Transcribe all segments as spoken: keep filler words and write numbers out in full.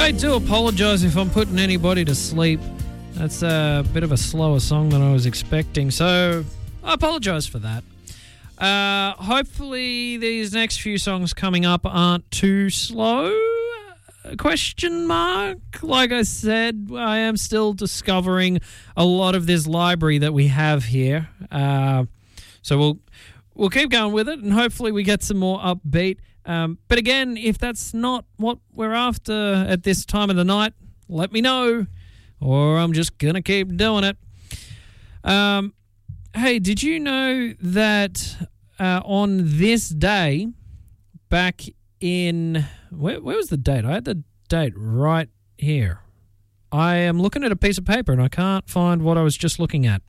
I do apologise if I'm putting anybody to sleep. That's a bit of a slower song than I was expecting, so I apologise for that. Uh, hopefully these next few songs coming up aren't too slow. Question mark. Like I said, I am still discovering a lot of this library that we have here. Uh, so we'll we'll keep going with it, and hopefully we get some more upbeat. Um, but again, if that's not what we're after at this time of the night, let me know, or I'm just gonna keep doing it. Um, hey, did you know that uh, on this day, back in where, where was the date? I had the date right here. I am looking at a piece of paper and I can't find what I was just looking at.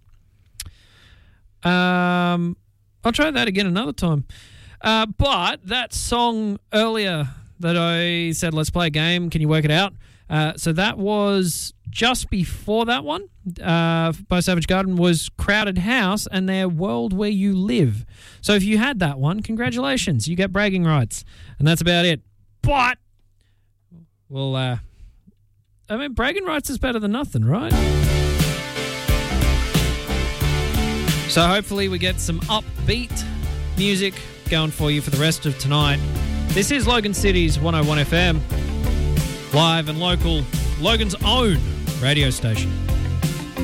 Um, I'll try that again another time. Uh, but that song earlier that I said, let's play a game, can you work it out? Uh, so that was just before that one uh, by Savage Garden was Crowded House and their World Where You Live. So if you had that one, congratulations, you get bragging rights. And that's about it. But, well, uh, I mean, bragging rights is better than nothing, right? So hopefully we get some upbeat music going for you for the rest of tonight. This is Logan City's one oh one F M, live and local, Logan's own radio station.